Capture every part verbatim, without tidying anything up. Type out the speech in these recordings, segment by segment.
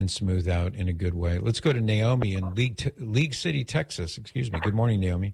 and smooth out in a good way. Let's go to Naomi in League, T- League City, Texas. Excuse me. Good morning, Naomi.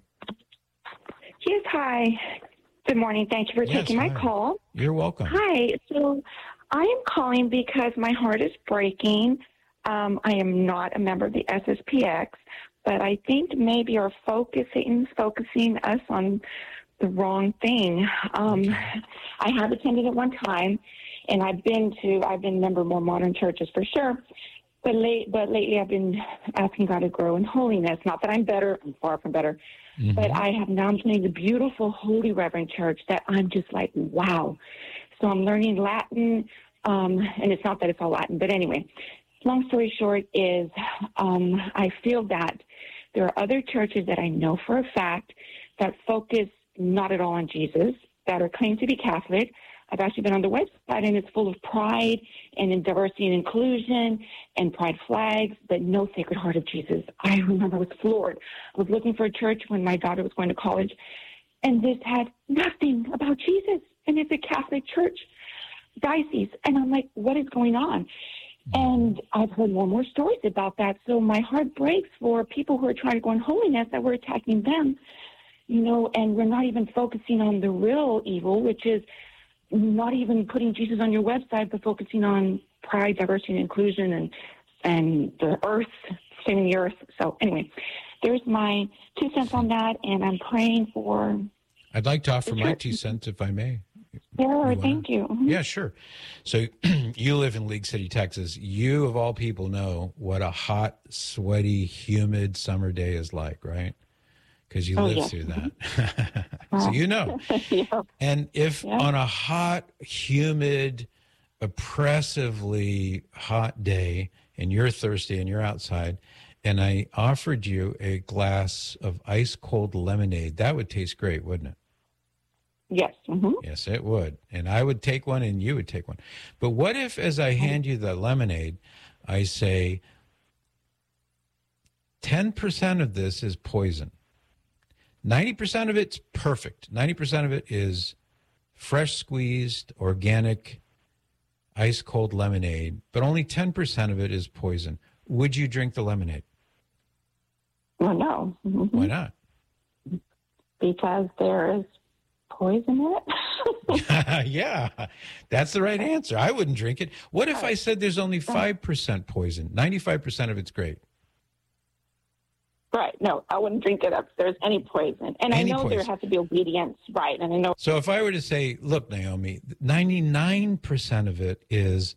Yes, hi. Good morning. Thank you for yes, taking my hi. call. You're welcome. Hi. So I am calling because my heart is breaking. Um, I am not a member of the S S P X, but I think maybe our focus, Satan's focusing us on the wrong thing. Um, I have attended at one time, and I've been to, I've been a member of more modern churches for sure. But late, but lately I've been asking God to grow in holiness. Not that I'm better, I'm far from better. Mm-hmm. But I have now joined a beautiful Holy Reverend Church that I'm just like, wow. So I'm learning Latin, um, and it's not that it's all Latin, but anyway, long story short is um, I feel that there are other churches that I know for a fact that focus not at all on Jesus, that are claimed to be Catholic. I've actually been on the website, and it's full of pride and in diversity and inclusion and pride flags, but no Sacred Heart of Jesus. I remember I was floored. I was looking for a church when my daughter was going to college, and this had nothing about Jesus, and it's a Catholic church diocese. And I'm like, what is going on? And I've heard more and more stories about that, so my heart breaks for people who are trying to go in holiness, that we're attacking them, you know, and we're not even focusing on the real evil, which is not even putting Jesus on your website, but focusing on pride, diversity, and inclusion, and and the earth, saving the earth. So anyway, there's my two cents on that, and I'm praying for... I'd like to offer my two cents, if I may. Sure, you thank you. Mm-hmm. Yeah, sure. So you live in League City, Texas. You, of all people, know what a hot, sweaty, humid summer day is like, right? Because you oh, live yes. through that. So you know. yeah. And if yeah. on a hot, humid, oppressively hot day, and you're thirsty and you're outside, and I offered you a glass of ice-cold lemonade, that would taste great, wouldn't it? Yes. Mm-hmm. Yes, it would. And I would take one and you would take one. But what if, as I hand you the lemonade, I say, ten percent of this is poison. ninety percent of it's perfect. ninety percent of it is fresh squeezed, organic, ice-cold lemonade, but only ten percent of it is poison. Would you drink the lemonade? Well, no. Mm-hmm. Why not? Because there is poison in it? Yeah, that's the right answer. I wouldn't drink it. What if I said there's only five percent poison? ninety-five percent of it's great. Right. No, I wouldn't drink it if there's any poison. And any I know poison. There has to be obedience, right? And I know. So if I were to say, look, Naomi, ninety-nine percent of it is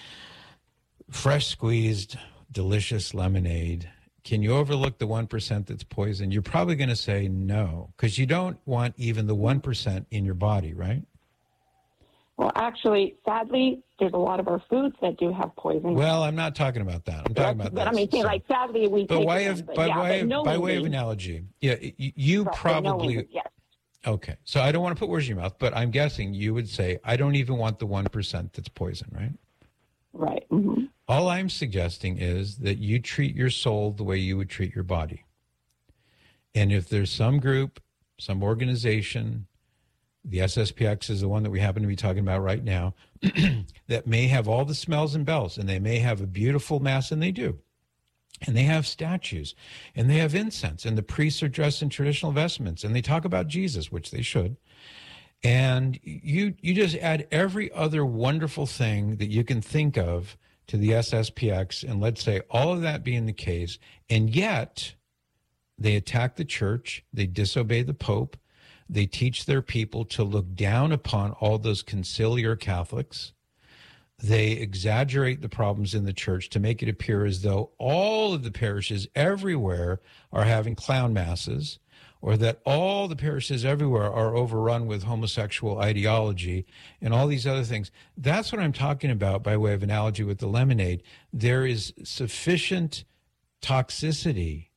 fresh squeezed, delicious lemonade. Can you overlook the one percent that's poison? You're probably going to say no, because you don't want even the one percent in your body, right? Well, actually, sadly, there's a lot of our foods that do have poison. Well, I'm not talking about that. I'm talking about but that. I mean, so, like, sadly, we but take way them, of, but by yeah, way, of, no by way of analogy, yeah, you, you right, probably... No yes. Okay, so I don't want to put words in your mouth, but I'm guessing you would say, I don't even want the one percent that's poison, right? Right. Mm-hmm. All I'm suggesting is that you treat your soul the way you would treat your body. And if there's some group, some organization, the S S P X is the one that we happen to be talking about right now, that may have all the smells and bells, and they may have a beautiful mass, and they do. And they have statues, and they have incense, and the priests are dressed in traditional vestments, and they talk about Jesus, which they should. And you you just add every other wonderful thing that you can think of to the S S P X, and let's say all of that being the case, and yet they attack the church, they disobey the Pope, they teach their people to look down upon all those conciliar Catholics. They exaggerate the problems in the church to make it appear as though all of the parishes everywhere are having clown masses, or that all the parishes everywhere are overrun with homosexual ideology and all these other things. That's what I'm talking about by way of analogy with the lemonade. There is sufficient toxicity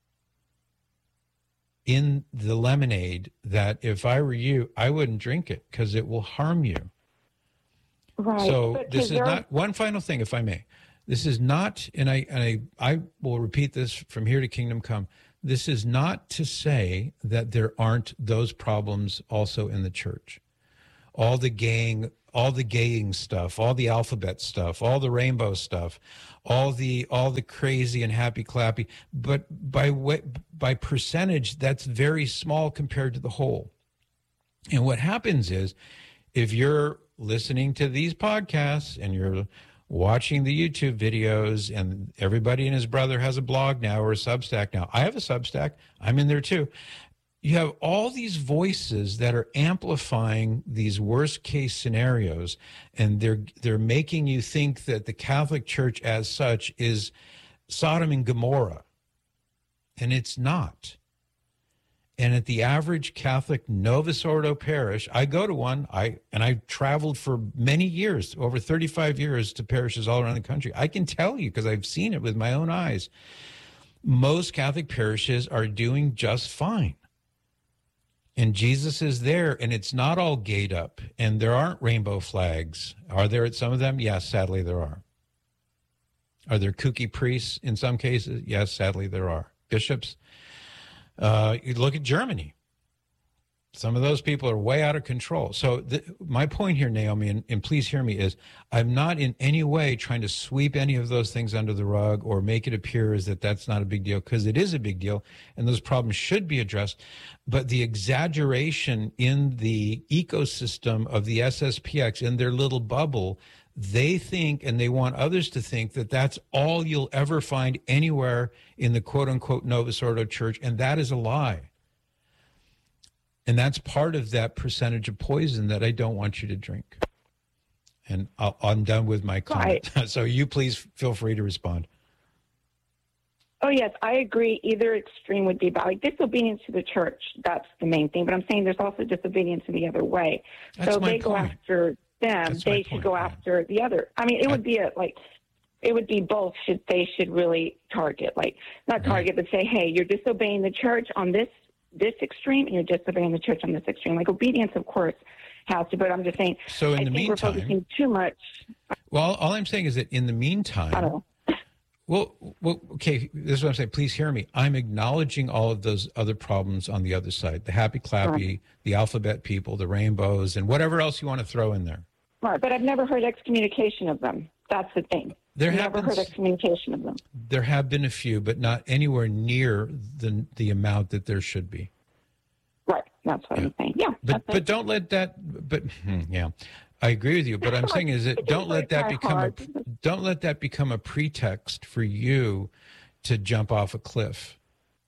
in the lemonade that if I were you, I wouldn't drink it because it will harm you. Right. So but this is there... not, one final thing, if I may. This is not, and I and I, I will repeat this from here to kingdom come, this is not to say that there aren't those problems also in the church. All the gang all the gaying stuff, all the alphabet stuff, all the rainbow stuff, all the all the crazy and happy clappy. But by way, by percentage, that's very small compared to the whole. And what happens is, if you're listening to these podcasts and you're watching the YouTube videos, and everybody and his brother has a blog now or a Substack now. I have a Substack. I'm in there too. You have all these voices that are amplifying these worst case scenarios, and they're they're making you think that the Catholic Church as such is Sodom and Gomorrah, and it's not. And at the average Catholic Novus Ordo parish, I go to one, I and I traveled for many years, over thirty-five years, to parishes all around the country. I can tell you, because I've seen it with my own eyes, most Catholic parishes are doing just fine. And Jesus is there, and it's not all gayed up, and there aren't rainbow flags. Are there at some of them? Yes, sadly there are. Are there kooky priests in some cases? Yes, sadly there are. Bishops? Uh, you look at Germany. Some of those people are way out of control. So th- my point here, Naomi, and, and please hear me, is I'm not in any way trying to sweep any of those things under the rug or make it appear as that that's not a big deal, because it is a big deal, and those problems should be addressed. But the exaggeration in the ecosystem of the S S P X, in their little bubble, they think, and they want others to think, that that's all you'll ever find anywhere in the quote-unquote Novus Ordo Church, and that is a lie. And that's part of that percentage of poison that I don't want you to drink. And I'll, I'm done with my comment. Right. So you please feel free to respond. Oh, yes, I agree. Either extreme would be bad. Like disobedience to the church, that's the main thing. But I'm saying there's also disobedience in the other way. That's so my they go point. after them, That's they should point, go yeah. after the other. I mean, it I, would be a, like, it would be both. Should they should really target, like, not target, right. but say, hey, you're disobeying the church on this this extreme, and you're disobeying the church on this extreme. Like, obedience, of course, has to, but I'm just saying, so in I the think meantime, we're focusing too much. Well, all I'm saying is that in the meantime, I don't know. Well, well, okay, this is what I'm saying. Please hear me. I'm acknowledging all of those other problems on the other side, the happy clappy, right. the alphabet people, the rainbows, and whatever else you want to throw in there. Right, but I've never heard excommunication of them. That's the thing. There I've have never been, heard excommunication of them. There have been a few, but not anywhere near the the amount that there should be. Right, that's what yeah. I'm saying. Yeah, but but don't let that. But yeah, I agree with you. But I'm saying is that don't let that become a don't let that become a pretext for you to jump off a cliff.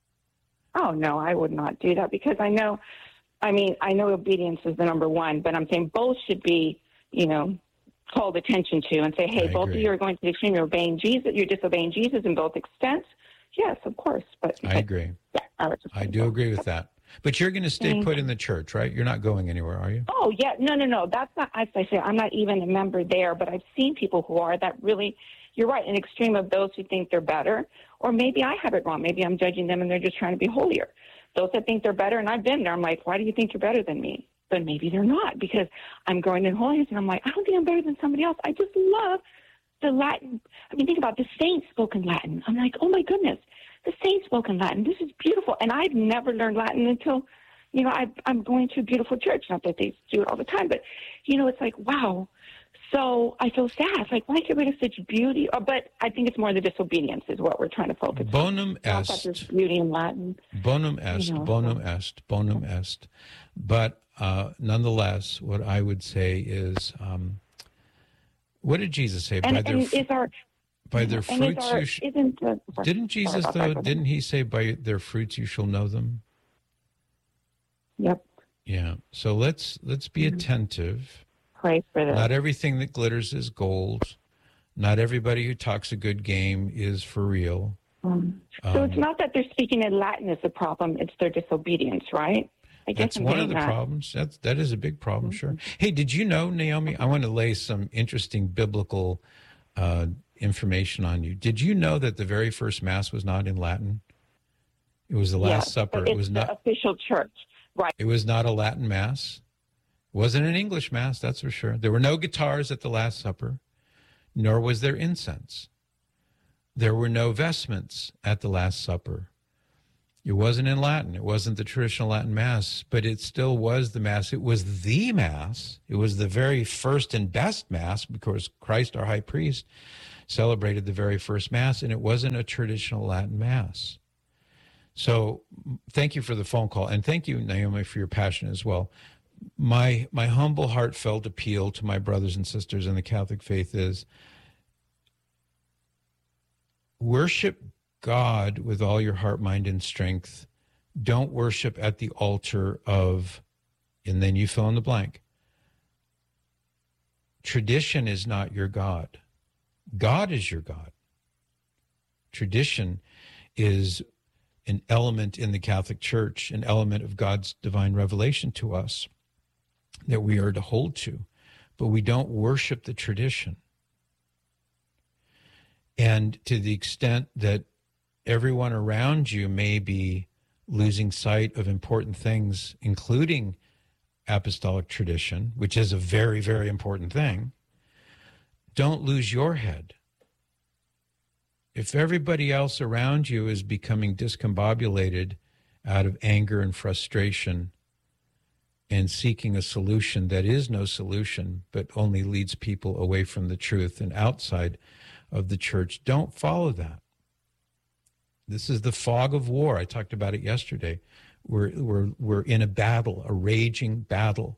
Oh no, I would not do that, because I know. I mean, I know obedience is the number one, but I'm saying both should be, you know, called attention to, and say, hey, I both agree. of you are going to the extreme. You're obeying Jesus. You're disobeying Jesus in both extents. Yes, of course. But I agree. Yeah, I, I do agree with that. But you're going to stay Thank put in the church, right? You're not going anywhere, are you? Oh, yeah. No, no, no. That's not, as I say, I'm not even a member there, but I've seen people who are that really, you're right, an extreme of those who think they're better. Or maybe I have it wrong. Maybe I'm judging them and they're just trying to be holier. Those that think they're better, and I've been there, I'm like, why do you think you're better than me? But maybe they're not, because I'm growing in holiness, and I'm like, I don't think I'm better than somebody else. I just love the Latin. I mean, think about the saints spoken Latin. I'm like, oh my goodness, the saints spoken Latin. This is beautiful. And I've never learned Latin until, you know, I, I'm going to a beautiful church. Not that they do it all the time, but, you know, it's like, wow. So I feel sad. It's like, why get rid of such beauty? Oh, but I think it's more the disobedience is what we're trying to focus bonum on. est. Not there's beauty in Latin. Bonum est, you know, bonum so. est, bonum est. But uh, nonetheless, what I would say is, um, what did Jesus say? And, by their, and is our, by their fruits our, you sh- isn't the, Didn't Jesus, though, that, didn't he say, by their fruits you shall know them? Yep. Yeah. So let's let's be mm-hmm. attentive. Pray for that. Not everything that glitters is gold. Not everybody who talks a good game is for real. Um, so um, it's not that they're speaking in Latin is the problem; it's their disobedience, right? I guess that's I'm one of the that. problems. That's that is a big problem, mm-hmm. sure. Hey, did you know, Naomi? I want to lay some interesting biblical uh, information on you. Did you know that the very first Mass was not in Latin? It was the Last yes, Supper. It's it was the not official church, right? It was not a Latin Mass. It wasn't an English Mass, that's for sure. There were no guitars at the Last Supper, nor was there incense. There were no vestments at the Last Supper. It wasn't in Latin. It wasn't the traditional Latin Mass, but it still was the Mass. It was the Mass. It was the very first and best Mass, because Christ, our high priest, celebrated the very first Mass, and it wasn't a traditional Latin Mass. So thank you for the phone call, and thank you, Naomi, for your passion as well. My, my humble, heartfelt appeal to my brothers and sisters in the Catholic faith is worship God with all your heart, mind, and strength. Don't worship at the altar of, and then you fill in the blank. Tradition is not your God. God is your God. Tradition is an element in the Catholic Church, an element of God's divine revelation to us that we are to hold to, but we don't worship the tradition. And to the extent that everyone around you may be losing sight of important things, including apostolic tradition, which is a very, very important thing, don't lose your head. If everybody else around you is becoming discombobulated out of anger and frustration and seeking a solution that is no solution, but only leads people away from the truth and outside of the church, don't follow that. This is the fog of war. I talked about it yesterday. We're, we're, we're in a battle, a raging battle.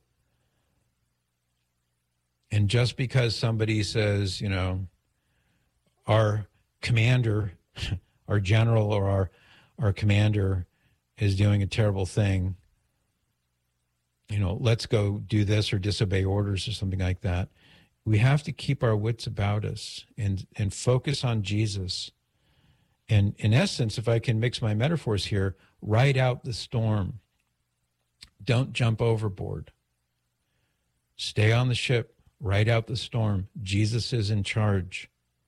And just because somebody says, you know, our commander, our general or our, our commander is doing a terrible thing, you know, let's go do this or disobey orders or something like that. We have to keep our wits about us and, and focus on Jesus. And in essence, if I can mix my metaphors here, ride out the storm. Don't jump overboard. Stay on the ship, ride out the storm. Jesus is in charge.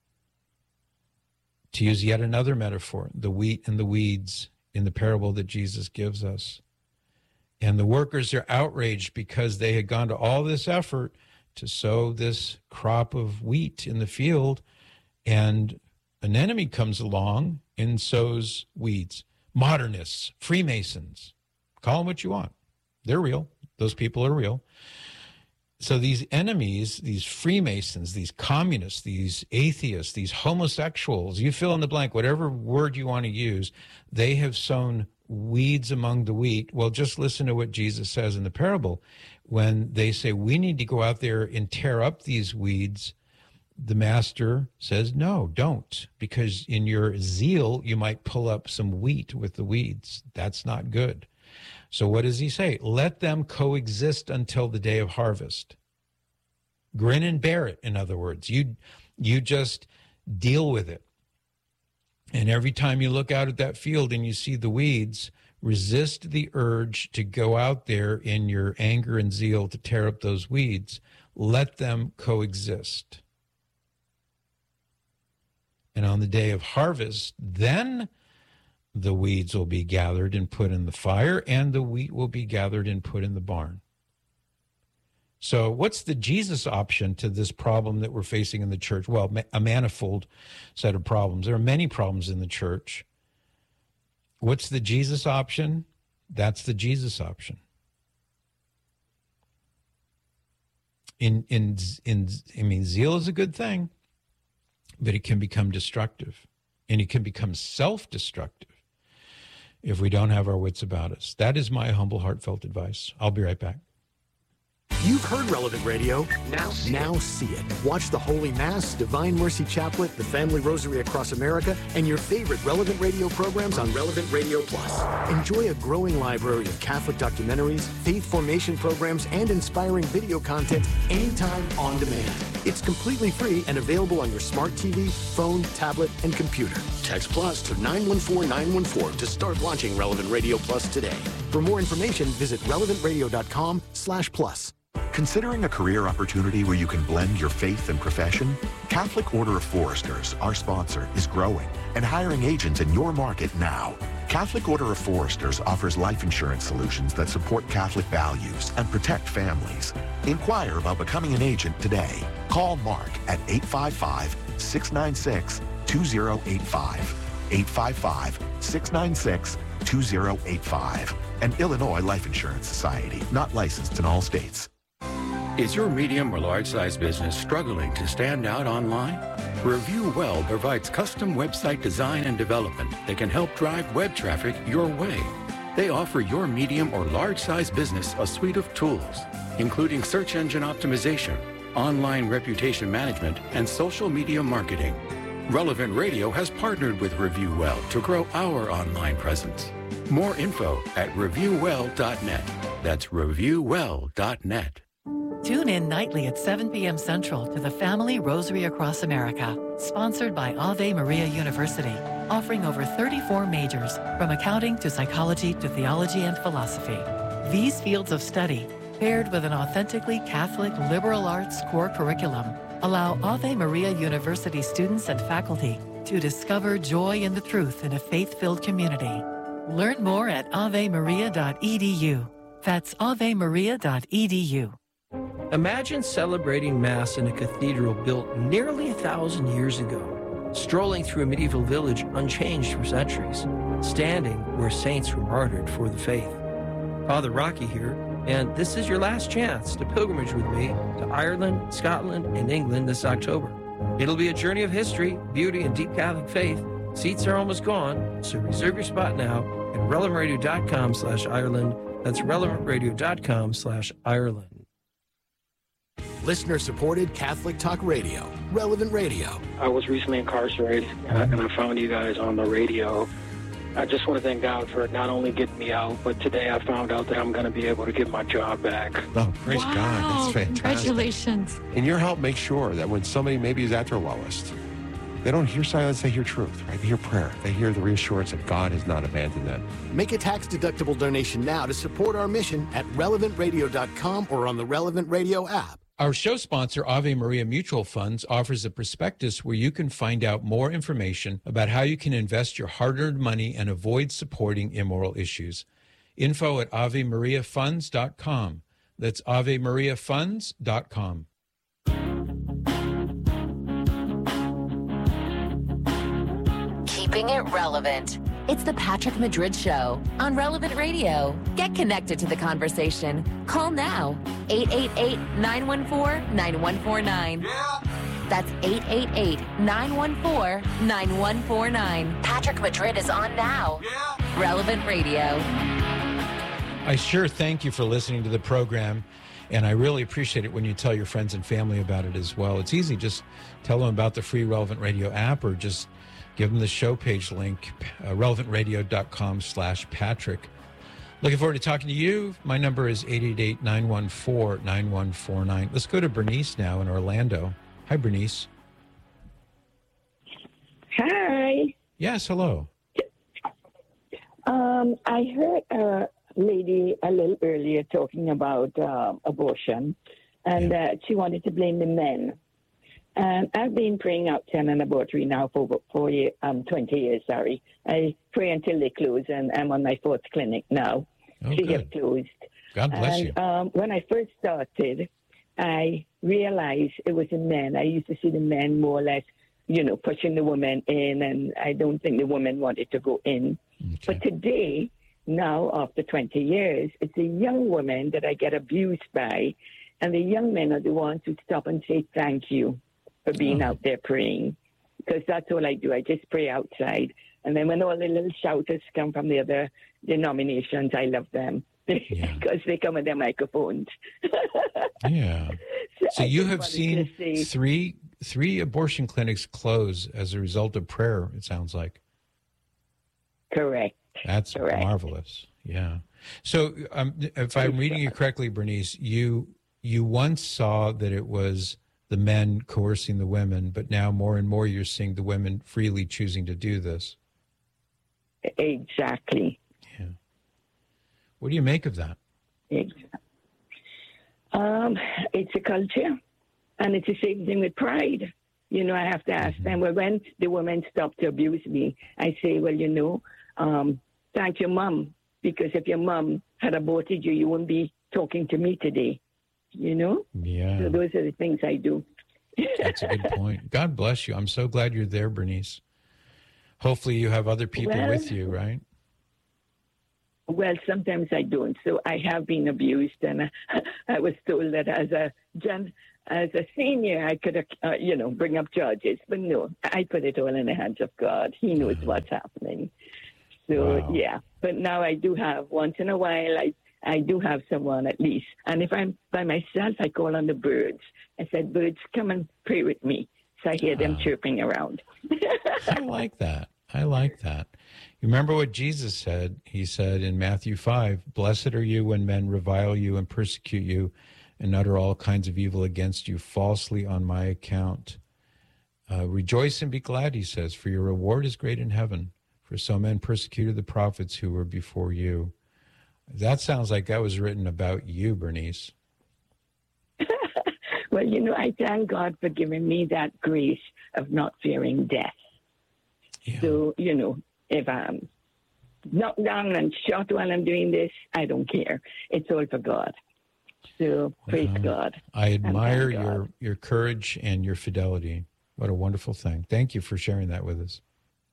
To use yet another metaphor, the wheat and the weeds in the parable that Jesus gives us. And the workers are outraged because they had gone to all this effort to sow this crop of wheat in the field, and an enemy comes along and sows weeds. Modernists, Freemasons, call them what you want. They're real. Those people are real. So these enemies, these Freemasons, these communists, these atheists, these homosexuals, you fill in the blank, whatever word you want to use, they have sown weeds among the wheat. Well, just listen to what Jesus says in the parable. When they say, we need to go out there and tear up these weeds, the master says, no, don't, because in your zeal, you might pull up some wheat with the weeds. That's not good. So what does he say? Let them coexist until the day of harvest. Grin and bear it, in other words. You, you just deal with it. And every time you look out at that field and you see the weeds, resist the urge to go out there in your anger and zeal to tear up those weeds. Let them coexist. And on the day of harvest, then the weeds will be gathered and put in the fire, and the wheat will be gathered and put in the barn. So what's the Jesus option to this problem that we're facing in the church? Well, a manifold set of problems. There are many problems in the church. What's the Jesus option? That's the Jesus option. In, in, in, I mean, zeal is a good thing, but it can become destructive, and it can become self-destructive if we don't have our wits about us. That is my humble, heartfelt advice. I'll be right back. You've heard Relevant Radio. Now see, now see it. Watch the Holy Mass, Divine Mercy Chaplet, the Family Rosary Across America, and your favorite Relevant Radio programs on Relevant Radio Plus. Enjoy a growing library of Catholic documentaries, faith formation programs, and inspiring video content anytime on demand. It's completely free and available on your smart T V, phone, tablet, and computer. Text Plus to nine one four nine one four to start launching Relevant Radio Plus today. For more information, visit relevant radio dot com slash plus. Considering a career opportunity where you can blend your faith and profession? Catholic Order of Foresters, our sponsor, is growing and hiring agents in your market now. Catholic Order of Foresters offers life insurance solutions that support Catholic values and protect families. Inquire about becoming an agent today. Call Mark at eight five five, six nine six, two zero eight five. eight five five, six nine six, two zero eight five. An Illinois Life Insurance Society, not licensed in all states. Is your medium or large size business struggling to stand out online? Review Well provides custom website design and development that can help drive web traffic your way. They offer your medium or large size business a suite of tools, including search engine optimization, online reputation management, and social media marketing. Relevant Radio has partnered with Review Well to grow our online presence. More info at review well dot net. That's review well dot net. Tune in nightly at seven p.m. Central to the Family Rosary Across America, sponsored by Ave Maria University, offering over thirty-four majors, from accounting to psychology to theology and philosophy. These fields of study, paired with an authentically Catholic liberal arts core curriculum, allow Ave Maria University students and faculty to discover joy in the truth in a faith-filled community. Learn more at ave maria dot e d u. That's ave maria dot e d u. Imagine celebrating Mass in a cathedral built nearly a thousand years ago, strolling through a medieval village unchanged for centuries, standing where saints were martyred for the faith. Father Rocky here, and this is your last chance to pilgrimage with me to Ireland, Scotland, and England this October. It'll be a journey of history, beauty, and deep Catholic faith. Seats are almost gone, so reserve your spot now at relevant radio dot com slash Ireland. That's relevant radio dot com slash Ireland. Listener-supported Catholic Talk Radio, Relevant Radio. I was recently incarcerated, uh, and I found you guys on the radio. I just want to thank God for not only getting me out, but today I found out that I'm going to be able to get my job back. Oh, praise wow, God. That's fantastic. Congratulations. And your help makes sure that when somebody maybe is at their lowest, they don't hear silence, they hear truth, right? They hear prayer. They hear the reassurance that God has not abandoned them. Make a tax-deductible donation now to support our mission at relevant radio dot com or on the Relevant Radio app. Our show sponsor, Ave Maria Mutual Funds, offers a prospectus where you can find out more information about how you can invest your hard-earned money and avoid supporting immoral issues. Info at ave maria funds dot com. That's ave maria funds dot com. Keeping it relevant. It's the Patrick Madrid Show on Relevant Radio. Get connected to the conversation. Call now, eight eight eight, nine one four, nine one four nine. Yeah. That's eight eight eight, nine one four, nine one four nine. Patrick Madrid is on now. Yeah. Relevant Radio. I sure thank you for listening to the program, and I really appreciate it when you tell your friends and family about it as well. It's easy. Just tell them about the free Relevant Radio app, or just give them the show page link, uh, relevant radio dot com slash Patrick. Looking forward to talking to you. My number is eight eight eight, nine one four, nine one four nine. Let's go to Bernice now in Orlando. Hi, Bernice. Hi. Yes, hello. Um, I heard a lady a little earlier talking about uh, abortion, and yeah. uh, she wanted to blame the men. And I've been praying out ten and abortory now for four years, um, twenty years, sorry. I pray until they close, and I'm on my fourth clinic now. Oh, they get closed. God bless and, you. Um, when I first started, I realized it was the men. I used to see the men more or less, you know, pushing the women in, and I don't think the women wanted to go in. Okay. But today, now after twenty years, it's the young women that I get abused by, and the young men are the ones who stop and say thank you for being oh. out there praying, because that's all I do. I just pray outside. And then when all the little shouters come from the other denominations, I love them because yeah. they come with their microphones. yeah. So, so you have seen say, three three abortion clinics close as a result of prayer, it sounds like. Correct. That's correct. Marvelous. Yeah. So um, if I'm reading you correctly, Bernice, you you once saw that it was the men coercing the women, but now more and more you're seeing the women freely choosing to do this. Exactly. Yeah. What do you make of that? Exactly. Um, it's a culture, and it's the same thing with pride. You know, I have to ask mm-hmm. them, well, when the women stop to abuse me, I say, well, you know, um, thank your mom, because if your mom had aborted you, you wouldn't be talking to me today. You know? Yeah. So those are the things I do. That's a good point. God bless you. I'm so glad you're there, Bernice. Hopefully you have other people well, with you, right? Well, sometimes I don't. So I have been abused, and I was told that as a gen, as a senior, I could, uh, you know, bring up charges. But no, I put it all in the hands of God. He knows mm-hmm. what's happening. So, wow. yeah. But now I do have, once in a while, I, I do have someone at least. And if I'm by myself, I call on the birds. I said, birds, come and pray with me. So I hear uh, them chirping around. I like that. I like that. You remember what Jesus said? He said in Matthew five, blessed are you when men revile you and persecute you and utter all kinds of evil against you falsely on my account. Uh, rejoice and be glad, he says, for your reward is great in heaven. For so men persecuted the prophets who were before you. That sounds like that was written about you, Bernice. Well, you know, I thank God for giving me that grace of not fearing death. Yeah. So, you know, if I'm knocked down and shot while I'm doing this, I don't care. It's all for God. So praise uh, God. I admire your, your courage and your fidelity. What a wonderful thing. Thank you for sharing that with us.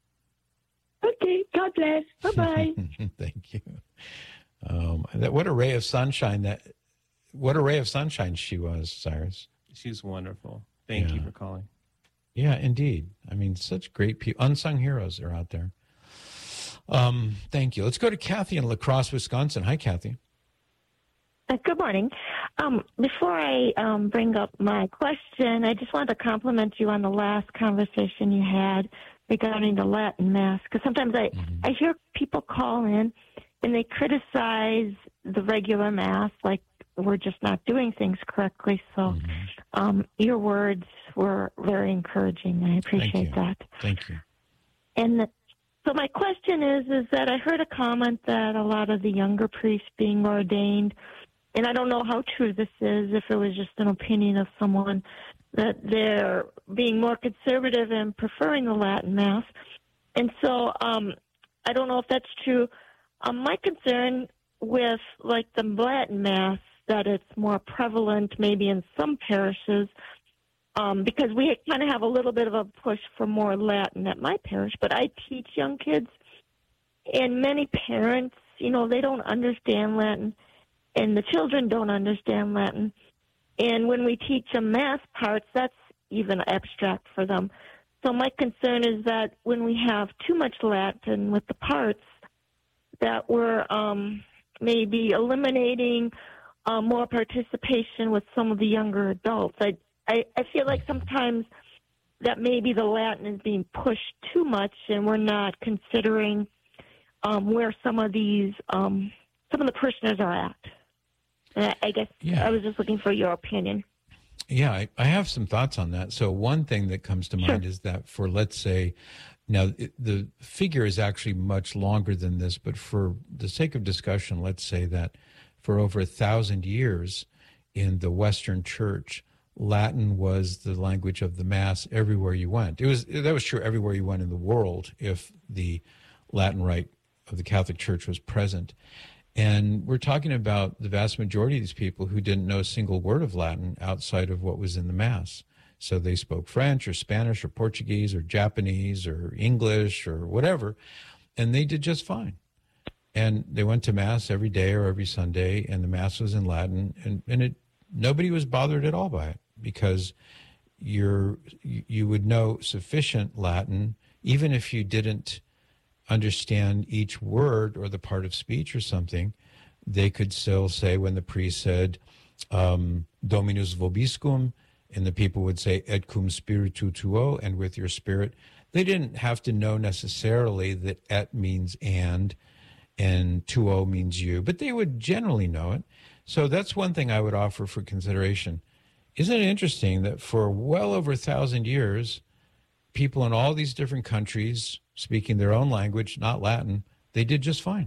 Okay. God bless. Bye-bye. Thank you. Um, that, what a ray of sunshine that, what a ray of sunshine she was, Cyrus. She's wonderful. Thank yeah. you for calling. Yeah, indeed. I mean, such great people, unsung heroes are out there. Um, thank you. Let's go to Kathy in La Crosse, Wisconsin. Hi, Kathy. Uh, good morning. Um, before I um, bring up my question, I just wanted to compliment you on the last conversation you had regarding the Latin Mass, because sometimes I, mm-hmm. I hear people call in and they criticize the regular Mass, like we're just not doing things correctly. So mm-hmm. um, your words were very encouraging. I appreciate Thank that. Thank you. And the, so my question is, is that I heard a comment that a lot of the younger priests being ordained, and I don't know how true this is, if it was just an opinion of someone, that they're being more conservative and preferring the Latin Mass. And so um, I don't know if that's true. Um, my concern with, like, the Latin Mass, that it's more prevalent maybe in some parishes, um, because we kind of have a little bit of a push for more Latin at my parish, but I teach young kids, and many parents, you know, they don't understand Latin, and the children don't understand Latin. And when we teach them Mass parts, that's even abstract for them. So my concern is that when we have too much Latin with the parts, that we're um, maybe eliminating uh, more participation with some of the younger adults. I, I, I feel like sometimes that maybe the Latin is being pushed too much, and we're not considering um, where some of these, um, some of the parishioners are at. And I, I guess yeah. I was just looking for your opinion. Yeah, I, I have some thoughts on that. So one thing that comes to mind sure. is that for, let's say, now it, the figure is actually much longer than this, but for the sake of discussion, let's say that for over a thousand years in the Western Church, Latin was the language of the Mass everywhere you went. It was that was true everywhere you went in the world if the Latin rite of the Catholic Church was present. And we're talking about the vast majority of these people who didn't know a single word of Latin outside of what was in the Mass. So they spoke French or Spanish or Portuguese or Japanese or English or whatever, and they did just fine. And they went to Mass every day or every Sunday, and the Mass was in Latin, and, and it nobody was bothered at all by it because you're, you would know sufficient Latin, even if you didn't understand each word or the part of speech or something. They could still say when the priest said, um, Dominus vobiscum, and the people would say, et cum spiritu tuo, and with your spirit. They didn't have to know necessarily that et means and, and tuo means you, but they would generally know it. So that's one thing I would offer for consideration. Isn't it interesting that for well over a thousand years, people in all these different countries speaking their own language, not Latin, they did just fine.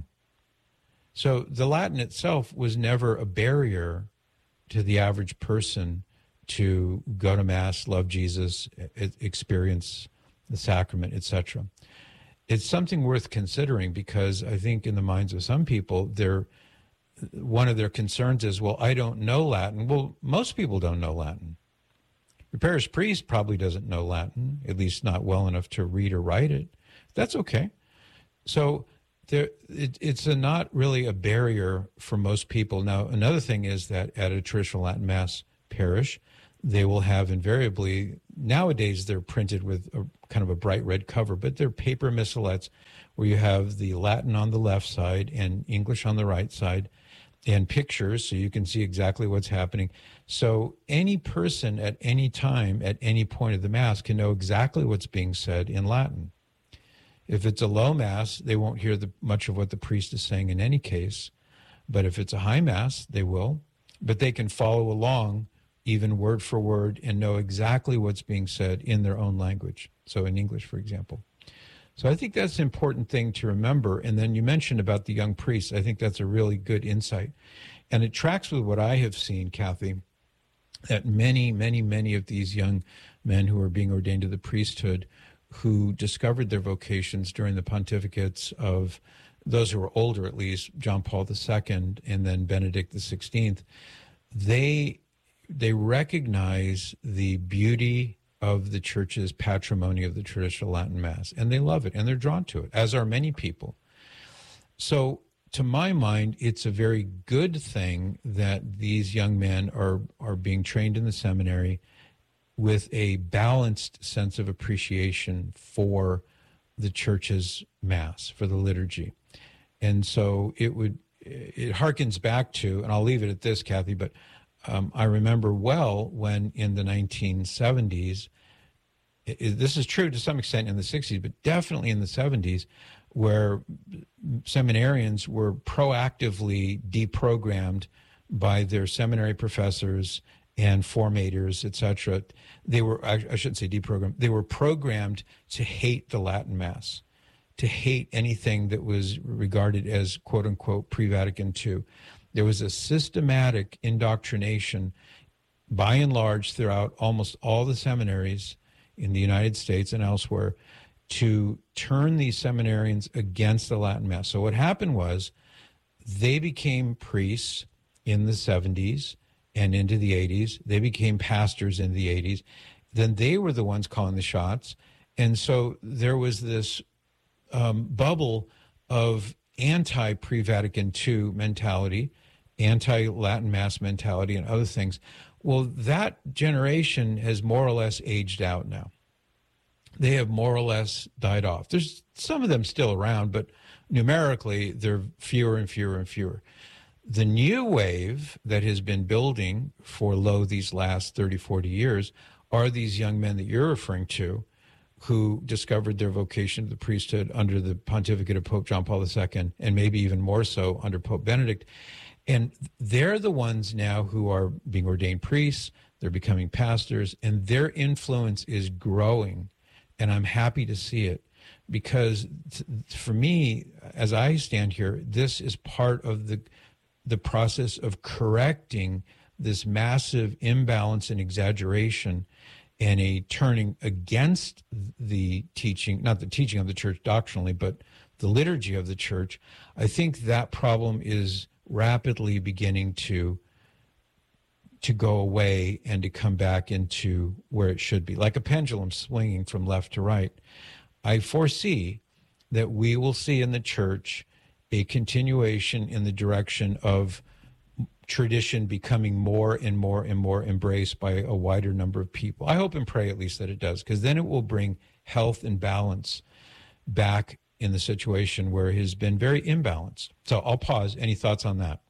So the Latin itself was never a barrier to the average person to go to Mass, love Jesus, experience the sacrament, et cetera. It's something worth considering because I think in the minds of some people, they're, one of their concerns is, well, I don't know Latin. Well, most people don't know Latin. Your parish priest probably doesn't know Latin, at least not well enough to read or write it. That's okay. So There, it, it's a not really a barrier for most people. Now, another thing is that at a traditional Latin Mass parish, they will have invariably, nowadays they're printed with a kind of a bright red cover, but they're paper missalettes where you have the Latin on the left side and English on the right side and pictures so you can see exactly what's happening. So any person at any time, at any point of the Mass can know exactly what's being said in Latin. If it's a low Mass, they won't hear the, much of what the priest is saying in any case. But if it's a high Mass, they will. But they can follow along, even word for word, and know exactly what's being said in their own language. So in English, for example. So I think that's an important thing to remember. And then you mentioned about the young priests. I think that's a really good insight. And it tracks with what I have seen, Kathy, that many, many, many of these young men who are being ordained to the priesthood who discovered their vocations during the pontificates of those who were older, at least, John Paul the Second and then Benedict the Sixteenth, they, they recognize the beauty of the church's patrimony of the traditional Latin Mass, and they love it, and they're drawn to it, as are many people. So to my mind, it's a very good thing that these young men are, are being trained in the seminary with a balanced sense of appreciation for the church's Mass, for the liturgy. And so it would, it harkens back to, and I'll leave it at this, Kathy, but um, I remember well when in the nineteen seventies, it, it, this is true to some extent in the sixties, but definitely in the seventies, where seminarians were proactively deprogrammed by their seminary professors and formators, et cetera. They were, I, I shouldn't say deprogrammed, they were programmed to hate the Latin Mass, to hate anything that was regarded as quote unquote pre-Vatican two. There was a systematic indoctrination by and large throughout almost all the seminaries in the United States and elsewhere to turn these seminarians against the Latin Mass. So what happened was they became priests in the seventies and into the eighties. They became pastors in the eighties. Then they were the ones calling the shots. And so there was this um, bubble of anti-pre-Vatican two mentality, anti-Latin Mass mentality, and other things. Well, that generation has more or less aged out now. They have more or less died off. There's some of them still around, but numerically, they're fewer and fewer and fewer. The new wave that has been building for, lo, these last thirty, forty years are these young men that you're referring to who discovered their vocation to the priesthood under the pontificate of Pope John Paul the Second, and maybe even more so under Pope Benedict. And they're the ones now who are being ordained priests, they're becoming pastors, and their influence is growing. And I'm happy to see it because for me, as I stand here, this is part of the the process of correcting this massive imbalance and exaggeration and a turning against the teaching, not the teaching of the church doctrinally, but the liturgy of the church. I think that problem is rapidly beginning to to go away and to come back into where it should be, like a pendulum swinging from left to right. I foresee that we will see in the church a continuation in the direction of tradition becoming more and more and more embraced by a wider number of people. I hope and pray at least that it does, because then it will bring health and balance back in the situation where it has been very imbalanced. So I'll pause. Any thoughts on that?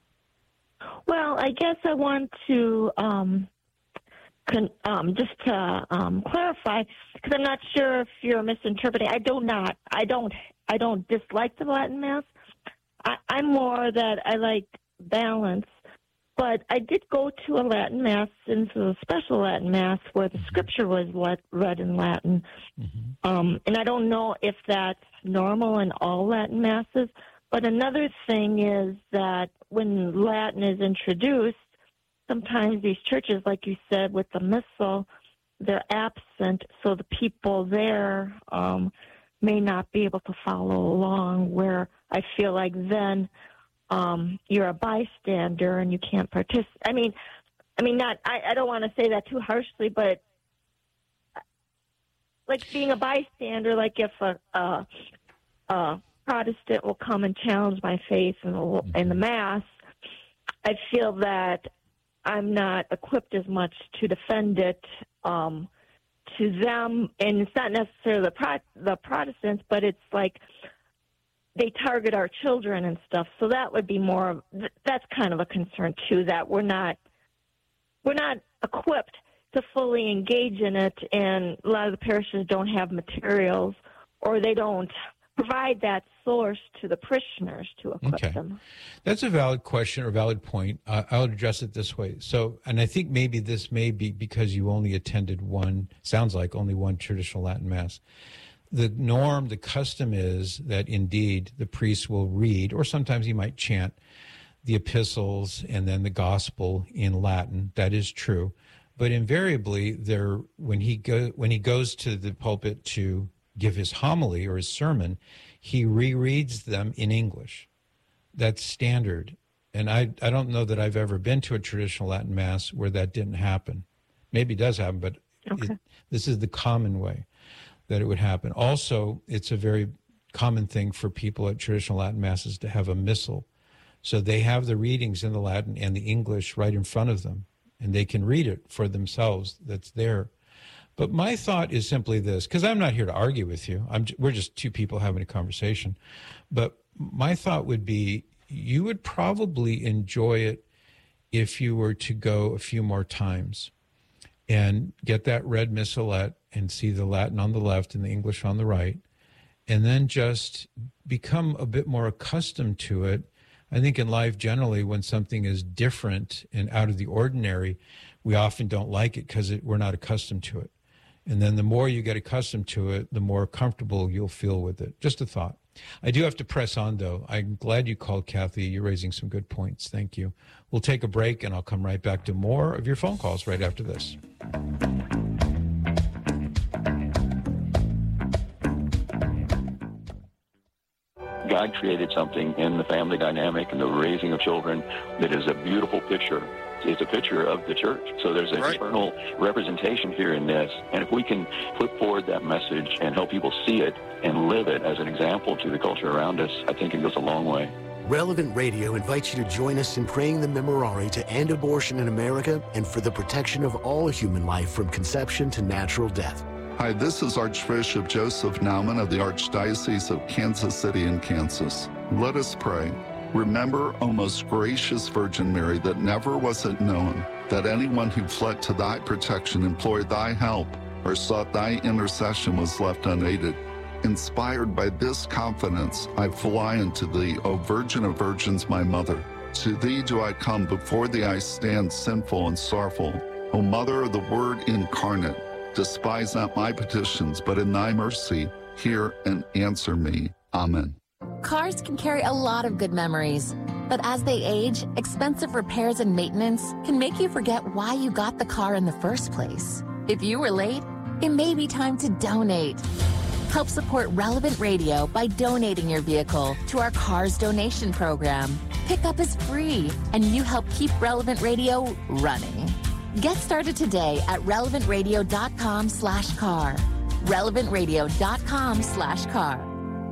Well, I guess I want to um, con- um, just to um, clarify, because I'm not sure if you're misinterpreting. I do not. I don't. I don't dislike the Latin Mass. I, I'm more that I like balance. But I did go to a Latin Mass, into a special Latin Mass, where the scripture was let, read in Latin. Mm-hmm. Um, and I don't know if that's normal in all Latin Masses. But another thing is that when Latin is introduced, sometimes these churches, like you said, with the missal, they're absent, so the people there um, may not be able to follow along, where I feel like then um, you're a bystander and you can't participate. I mean, I mean, not. I, I don't want to say that too harshly, but like being a bystander, like if a, a, a Protestant will come and challenge my faith in the, mm-hmm. in the Mass, I feel that I'm not equipped as much to defend it um, to them. And it's not necessarily the, Pro- the Protestants, but it's like they target our children and stuff. So that would be more of, that's kind of a concern too, that we're not, we're not equipped to fully engage in it. And a lot of the parishes don't have materials, or they don't provide that source to the parishioners to equip okay. them. That's a valid question or valid point. Uh, I'll address it this way. So, and I think maybe this may be because you only attended one, sounds like only one traditional Latin Mass. The norm, the custom is that indeed the priest will read, or sometimes he might chant, the epistles and then the gospel in Latin. That is true. But invariably, there, when he go, when he goes to the pulpit to give his homily or his sermon, he rereads them in English. That's standard. And I, I don't know that I've ever been to a traditional Latin Mass where that didn't happen. Maybe it does happen, but okay. it, this is the common way that it would happen. Also, it's a very common thing for people at traditional Latin Masses to have a missal. So they have the readings in the Latin and the English right in front of them, and they can read it for themselves. That's there. But my thought is simply this, because I'm not here to argue with you. I'm, we're just two people having a conversation. But my thought would be you would probably enjoy it if you were to go a few more times and get that red missalette and see the Latin on the left and the English on the right, and then just become a bit more accustomed to it. I think in life generally, when something is different and out of the ordinary, we often don't like it because we're not accustomed to it. And then the more you get accustomed to it, the more comfortable you'll feel with it. Just a thought. I do have to press on, though. I'm glad you called, Kathy. You're raising some good points. Thank you. We'll take a break, and I'll come right back to more of your phone calls right after this. God created something in the family dynamic and the raising of children that is a beautiful picture. It's a picture of the church. So there's an right. eternal representation here in this. And if we can put forward that message and help people see it and live it as an example to the culture around us, I think it goes a long way. Relevant Radio invites you to join us in praying the Memorare to end abortion in America and for the protection of all human life from conception to natural death. Hi, this is Archbishop Joseph Naumann of the Archdiocese of Kansas City in Kansas. Let us pray. Remember, O most gracious Virgin Mary, that never was it known that anyone who fled to thy protection, implored thy help, or sought thy intercession was left unaided. Inspired by this confidence, I fly unto thee, O Virgin of Virgins, my mother. To thee do I come, before thee I stand sinful and sorrowful. O Mother of the Word incarnate, despise not my petitions, but in thy mercy, hear and answer me. Amen. Cars can carry a lot of good memories, but as they age, expensive repairs and maintenance can make you forget why you got the car in the first place. If you were late, it may be time to donate. Help support Relevant Radio by donating your vehicle to our Cars Donation Program. Pickup is free, and you help keep Relevant Radio running. Get started today at relevant radio dot com slash car. relevant radio dot com slash car.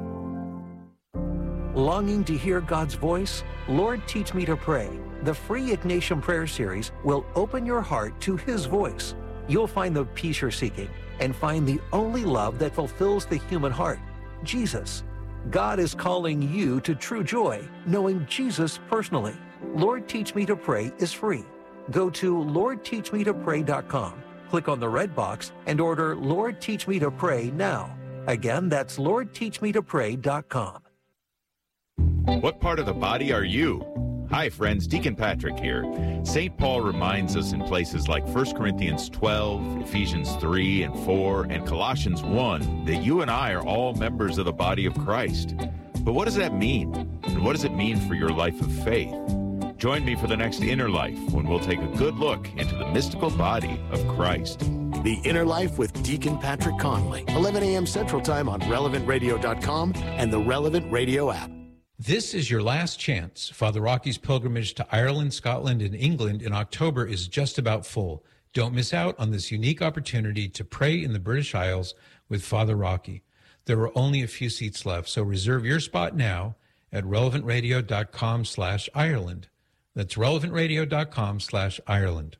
Longing to hear God's voice? Lord, Teach Me to Pray. The free Ignatian Prayer Series will open your heart to His voice. You'll find the peace you're seeking and find the only love that fulfills the human heart, Jesus. God is calling you to true joy, knowing Jesus personally. Lord, Teach Me to Pray is free. Go to lord teach me to pray dot com, click on the red box, and order Lord, Teach Me to Pray now. Again, that's lord teach me to pray dot com. What part of the body are you? Hi, friends. Deacon Patrick here. Saint Paul reminds us in places like First Corinthians twelve, Ephesians three and four, and Colossians one that you and I are all members of the body of Christ. But what does that mean? And what does it mean for your life of faith? Join me for the next Inner Life when we'll take a good look into the mystical body of Christ. The Inner Life with Deacon Patrick Conley, eleven a.m. Central Time on relevant radio dot com and the Relevant Radio app. This is your last chance. Father Rocky's pilgrimage to Ireland, Scotland, and England in October is just about full. Don't miss out on this unique opportunity to pray in the British Isles with Father Rocky. There are only a few seats left, so reserve your spot now at relevantradio.com slash Ireland. That's relevantradio.com slash Ireland.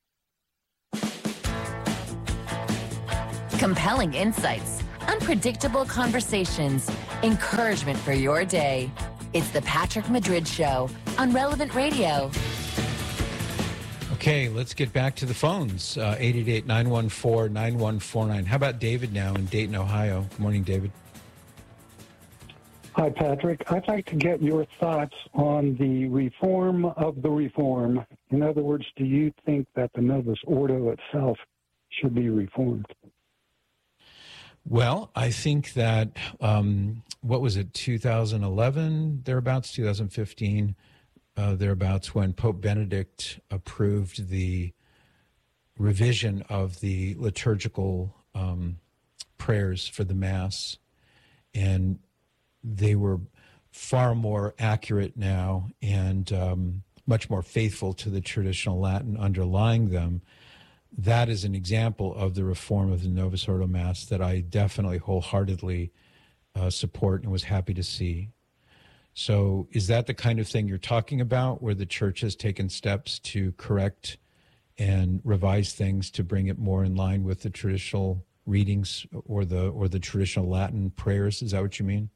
Compelling insights, unpredictable conversations, encouragement for your day. It's the Patrick Madrid Show on Relevant Radio. Okay, let's get back to the phones. Uh, eight eight eight, nine one four, nine one four nine. How about David now in Dayton, Ohio? Good morning, David. Hi, Patrick. I'd like to get your thoughts on the reform of the reform. In other words, do you think that the Novus Ordo itself should be reformed? Well, I think that, um, what was it, two thousand eleven, thereabouts, two thousand fifteen, uh, thereabouts, when Pope Benedict approved the revision of the liturgical um, prayers for the Mass. And they were far more accurate now and um, much more faithful to the traditional Latin underlying them. That is an example of the reform of the Novus Ordo Mass that I definitely wholeheartedly uh, support and was happy to see. So is that the kind of thing you're talking about, where the Church has taken steps to correct and revise things to bring it more in line with the traditional readings or the or the traditional Latin prayers? Is that what you mean?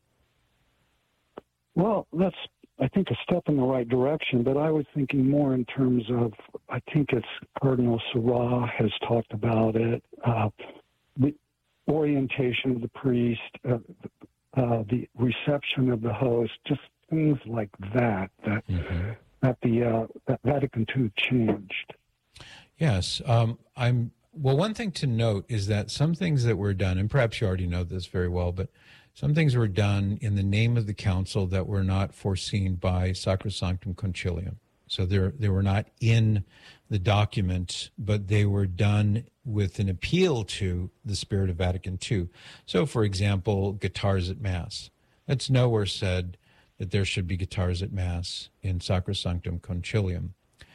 Well, that's, I think, a step in the right direction, but I was thinking more in terms of, I think it's Cardinal Sarah has talked about it, uh, the orientation of the priest, uh, uh, the reception of the host, just things like that, that, mm-hmm. that the uh, that Vatican two changed. Yes. Um, I'm. Well, one thing to note is that some things that were done, and perhaps you already know this very well, but some things were done in the name of the council that were not foreseen by Sacrosanctum Concilium. So they they were not in the document, but they were done with an appeal to the spirit of Vatican two. So, for example, guitars at Mass. That's nowhere said that there should be guitars at Mass in Sacrosanctum Concilium.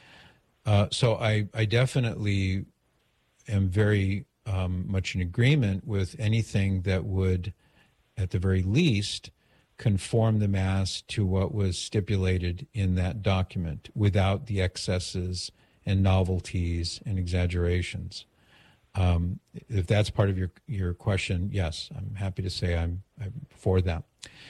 Uh, so I, I definitely am very um, much in agreement with anything that would, at the very least, conform the Mass to what was stipulated in that document without the excesses and novelties and exaggerations. Um, if that's part of your, your question, yes, I'm happy to say I'm, I'm for that.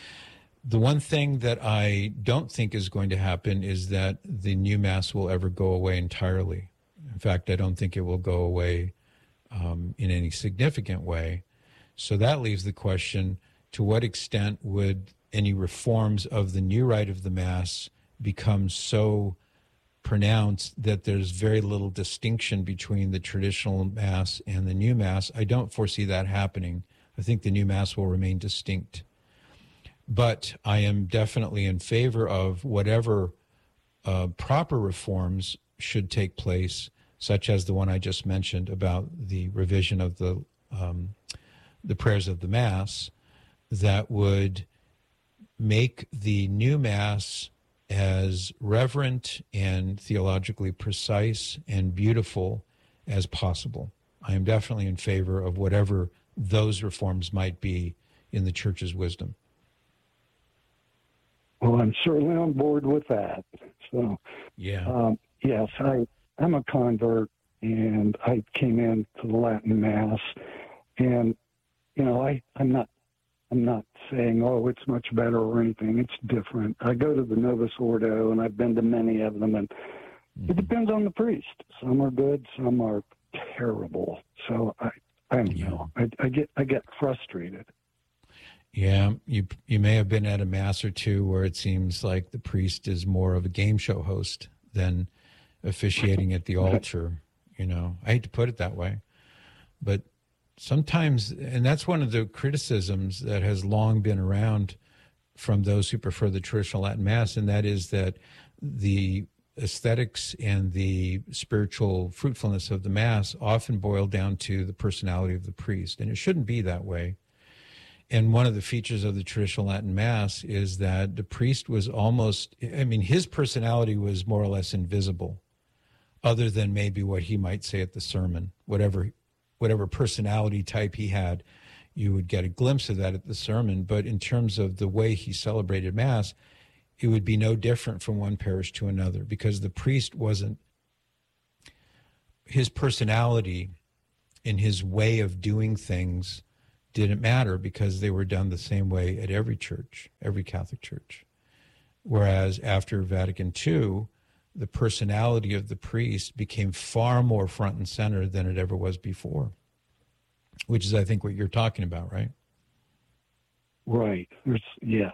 The one thing that I don't think is going to happen is that the new Mass will ever go away entirely. In fact, I don't think it will go away um, in any significant way. So that leaves the question, to what extent would any reforms of the new rite of the Mass become so pronounced that there's very little distinction between the traditional Mass and the new Mass? I don't foresee that happening. I think the new Mass will remain distinct. But I am definitely in favor of whatever uh, proper reforms should take place, such as the one I just mentioned about the revision of the um, the prayers of the Mass, that would make the new Mass as reverent and theologically precise and beautiful as possible. I am definitely in favor of whatever those reforms might be in the Church's wisdom. Well, I'm certainly on board with that. So, yeah, um, yes, I, I'm a convert, and I came into the Latin Mass, and you know, I, I'm not, I'm not saying, oh, it's much better or anything. It's different. I go to the Novus Ordo, and I've been to many of them, and mm-hmm. it depends on the priest. Some are good, some are terrible. So I, I don't yeah. know. I, I get, I get frustrated. Yeah, you you may have been at a Mass or two where it seems like the priest is more of a game show host than officiating at the altar. You know, I hate to put it that way, but sometimes, and that's one of the criticisms that has long been around from those who prefer the traditional Latin Mass, and that is that the aesthetics and the spiritual fruitfulness of the Mass often boil down to the personality of the priest, and it shouldn't be that way. And one of the features of the traditional Latin Mass is that the priest was almost, I mean, his personality was more or less invisible, other than maybe what he might say at the sermon, whatever whatever personality type he had. you would get a glimpse of that at the sermon. But in terms of the way he celebrated Mass, it would be no different from one parish to another, because the priest wasn't, his personality and his way of doing things didn't matter, because they were done the same way at every church, every Catholic church. Whereas after Vatican Two, the personality of the priest became far more front and center than it ever was before, which is, I think, what you're talking about, right? Right. There's, yes.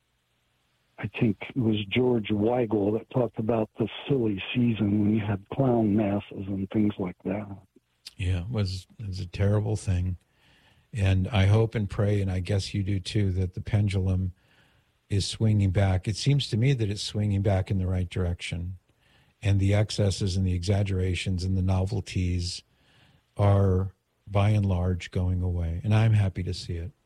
I think it was George Weigel that talked about the silly season when you had clown masses and things like that. Yeah, it was, it was a terrible thing. And I hope and pray, and I guess you do too, that the pendulum is swinging back. It seems to me that it's swinging back in the right direction. And the excesses and the exaggerations and the novelties are, by and large, going away. And I'm happy to see it.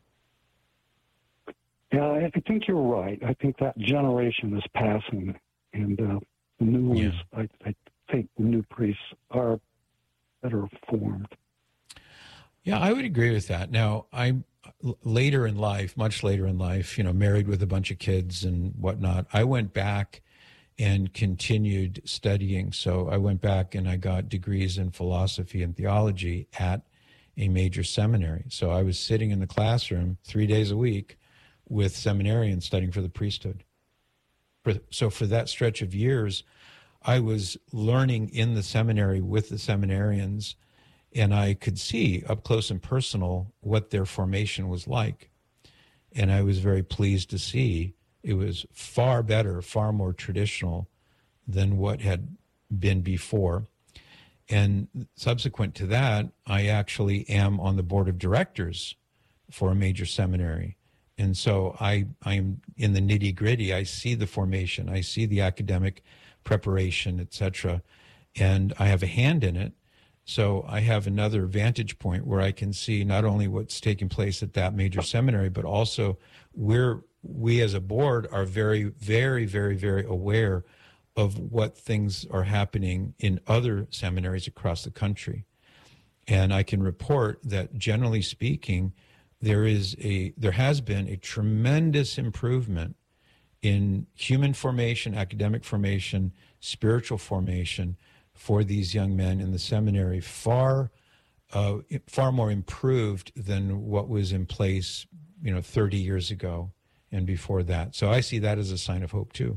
Yeah, I think you're right. I think that generation is passing, and uh, the new ones, yeah. I, I think the new priests are better formed. Yeah, I would agree with that. Now, I'm later in life, much later in life, you know, married with a bunch of kids and whatnot, I went back and continued studying. So I went back and I got degrees in philosophy and theology at a major seminary. So I was sitting in the classroom three days a week with seminarians studying for the priesthood. For, so for that stretch of years, I was learning in the seminary with the seminarians, and I could see up close and personal what their formation was like. And I was very pleased to see it was far better, far more traditional than what had been before. And subsequent to that, I actually am on the board of directors for a major seminary. And so I, I'm in the nitty gritty. I see the formation. I see the academic preparation, et cetera. And I have a hand in it. So I have another vantage point where I can see not only what's taking place at that major seminary, but also where we as a board are very, very, very, very aware of what things are happening in other seminaries across the country. And I can report that, generally speaking, there is a there has been a tremendous improvement in human formation, academic formation, spiritual formation for these young men in the seminary, far uh, far more improved than what was in place, you know, thirty years ago and before that. So I see that as a sign of hope too.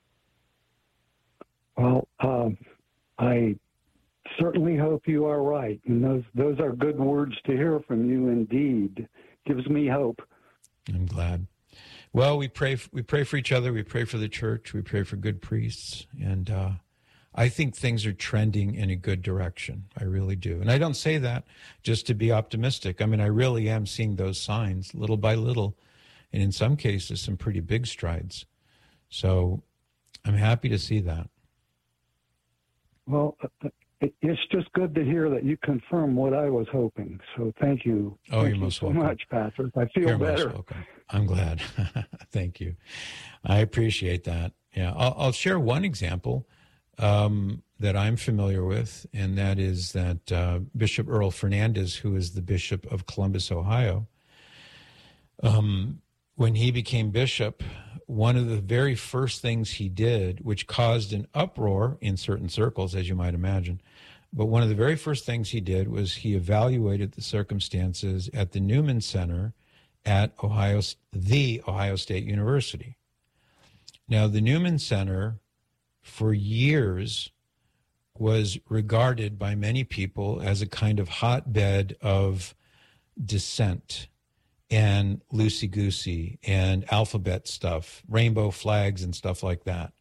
Well, um, I certainly hope you are right, and those those are good words to hear from you. Indeed, gives me hope. I'm glad. Well, we pray. We pray for each other. We pray for the church. We pray for good priests, and uh, I think things are trending in a good direction. I really do, and I don't say that just to be optimistic. I mean, I really am seeing those signs little by little, and in some cases, some pretty big strides. So, I'm happy to see that. Well, it's just good to hear that you confirm what I was hoping. So thank you. Oh, thank you're you most so welcome. much, Patrick. I feel you're better. Most welcome. I'm glad. Thank you. I appreciate that. Yeah, I'll, I'll share one example um, that I'm familiar with, and that is that uh, Bishop Earl Fernandez, who is the Bishop of Columbus, Ohio, um, when he became bishop, one of the very first things he did, which caused an uproar in certain circles, as you might imagine, but one of the very first things he did was he evaluated the circumstances at the Newman Center at Ohio, the Ohio State University. Now, the Newman Center, for years, was regarded by many people as a kind of hotbed of dissent and loosey-goosey and alphabet stuff, rainbow flags and stuff like that.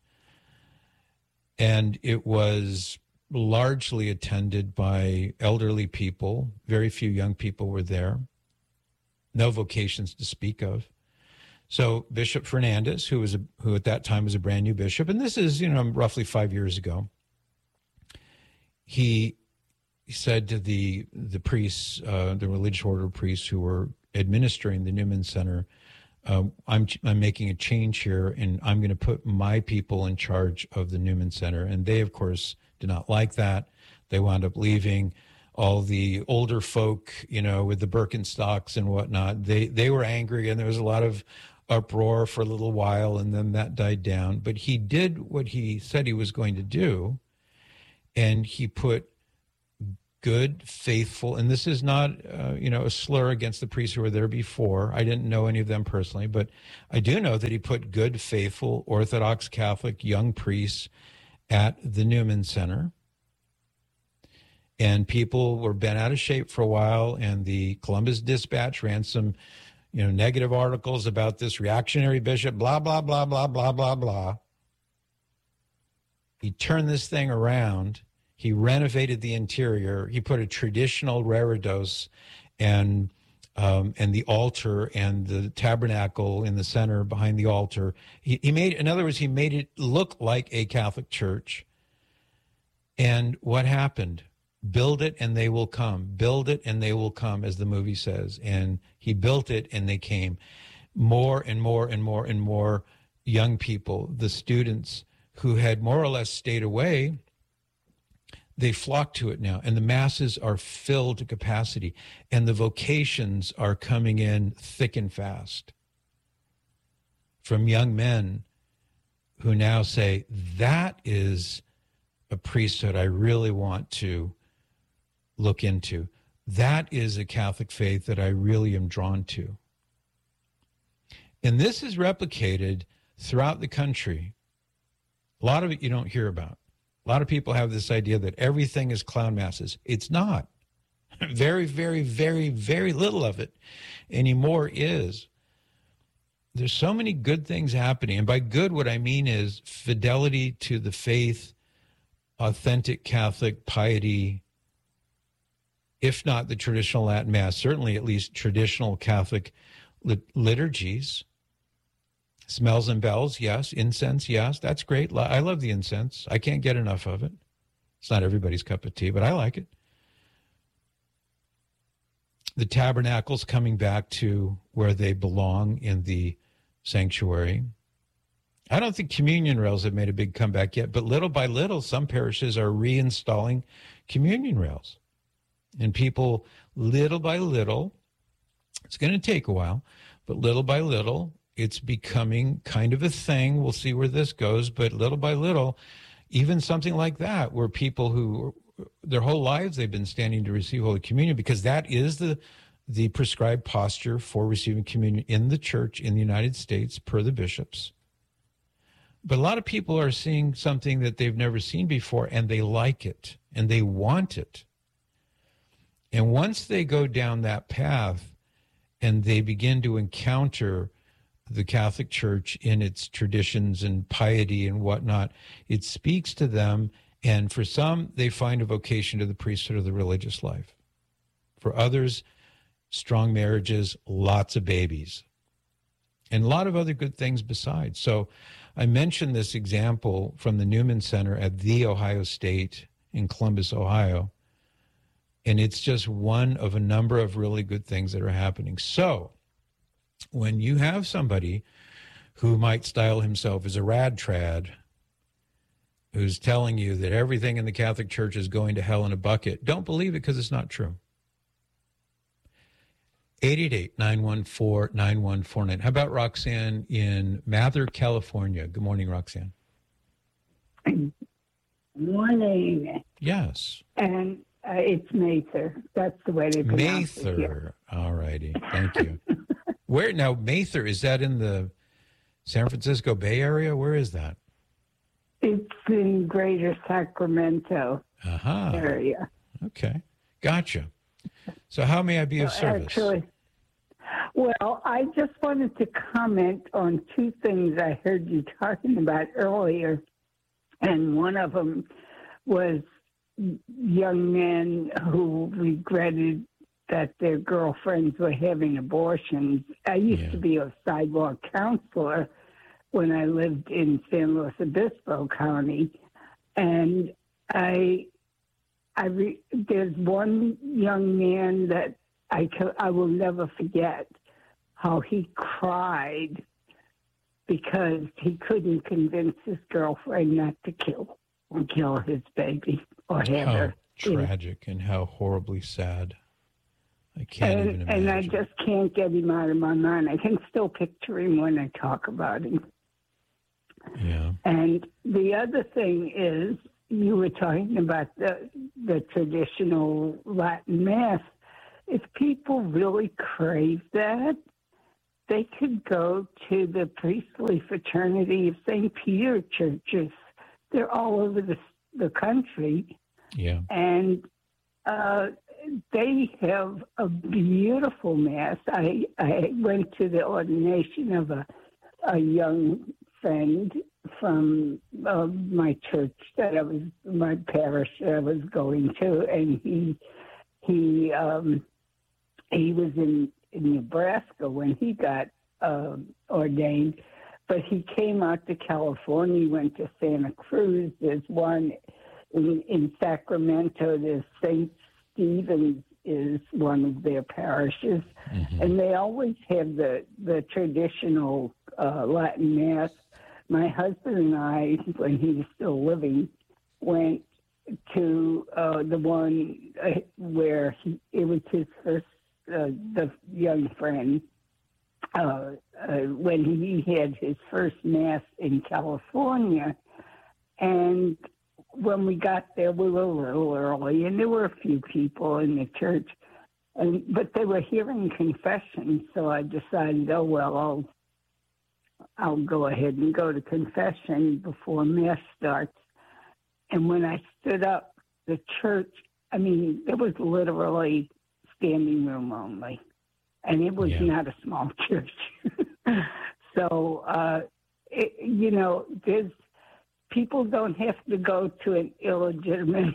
And it was largely attended by elderly people. Very few young people were there. No vocations to speak of. So Bishop Fernandez, who was a, who at that time was a brand new bishop, and this is, you know, roughly five years ago, he said to the the priests, uh, the religious order priests who were administering the Newman Center, uh, I'm I'm making a change here, and I'm going to put my people in charge of the Newman Center. And they, of course, did not like that. They wound up leaving. all the older folk, you know, with the Birkenstocks and whatnot. They they were angry, and there was a lot of uproar for a little while, and then that died down. But he did what he said he was going to do, and he put good, faithful, and this is not, uh, you know, a slur against the priests who were there before. I didn't know any of them personally, but I do know that he put good, faithful, Orthodox Catholic young priests at the Newman Center. And people were bent out of shape for a while, and the Columbus Dispatch ran some, you know, negative articles about this reactionary bishop, blah, blah, blah, blah, blah, blah, blah. He turned this thing around. He renovated the interior. He put a traditional reredos and um, and the altar and the tabernacle in the center behind the altar. He, he made, in other words, he made it look like a Catholic church. And what happened? Build it and they will come. Build it and they will come, as the movie says. And he built it and they came. More and more and more and more young people, the students who had more or less stayed away, they flock to it now, and the masses are filled to capacity, and the vocations are coming in thick and fast from young men who now say, that is a priesthood I really want to look into. That is a Catholic faith that I really am drawn to. And this is replicated throughout the country. A lot of it you don't hear about. A lot of people have this idea that everything is clown masses. It's not. Very, very, very, very little of it anymore is. There's so many good things happening. And by good, what I mean is fidelity to the faith, authentic Catholic piety, if not the traditional Latin Mass, certainly at least traditional Catholic lit- liturgies. Smells and bells, yes. Incense, yes. That's great. I love the incense. I can't get enough of it. It's not everybody's cup of tea, but I like it. The tabernacles coming back to where they belong in the sanctuary. I don't think communion rails have made a big comeback yet, but little by little, some parishes are reinstalling communion rails. And people, little by little, it's going to take a while, but little by little, it's becoming kind of a thing. We'll see where this goes, but little by little, even something like that, where people who their whole lives they've been standing to receive Holy Communion, because that is the the prescribed posture for receiving communion in the church in the United States per the bishops. But a lot of people are seeing something that they've never seen before, and they like it, and they want it. And once they go down that path and they begin to encounter the Catholic Church in its traditions and piety and whatnot, it speaks to them. And for some, they find a vocation to the priesthood of the religious life. For others, strong marriages, lots of babies, and a lot of other good things besides. So I mentioned this example from the Newman Center at The Ohio State in Columbus, Ohio. And it's just one of a number of really good things that are happening. So when you have somebody who might style himself as a rad trad, who's telling you that everything in the Catholic Church is going to hell in a bucket, don't believe it, because it's not true. eight eight eight, nine one four, nine one four nine. How about Roxanne in Mather, California? Good morning, Roxanne. Morning. Yes. And uh, it's Mather. That's the way they pronounce it. Mather. All righty. Thank you. Where now, Mather, is that in the San Francisco Bay Area? Where is that? It's in Greater Sacramento uh-huh. area. Okay. Gotcha. So how may I be of so service? Actually, well, I just wanted to comment on two things I heard you talking about earlier. And one of them was young men who regretted that their girlfriends were having abortions. I used yeah. to be a sidewalk counselor when I lived in San Luis Obispo County. And I, I re, there's one young man that I, I will never forget how he cried because he couldn't convince his girlfriend not to kill or kill his baby or have oh, her tragic and how horribly sad. I can't and, even imagine. And I just can't get him out of my mind. I can still picture him when I talk about him. Yeah. And the other thing is, you were talking about the the traditional Latin Mass. If people really crave that, they could go to the priestly fraternity of Saint Peter churches. They're all over the the country. Yeah. And uh, they have a beautiful Mass. I, I went to the ordination of a, a young friend from uh, my church that I was, my parish that I was going to, and he he um, he was in, in Nebraska when he got uh, ordained, but he came out to California. He went to Santa Cruz. There's one in, in Sacramento. There's Saint Stephen's is one of their parishes, mm-hmm. and they always have the the traditional uh, Latin Mass. My husband and I, when he was still living, went to uh, the one uh, where he, it was his first, uh, the young friend, uh, uh, when he had his first Mass in California. And when we got there, we were a little early, and there were a few people in the church, and but they were hearing confession, so I decided, oh, well, I'll I'll go ahead and go to confession before Mass starts. And when I stood up, the church, I mean, it was literally standing room only. And it was yeah. not a small church. so, uh, it, you know, there's, people don't have to go to an illegitimate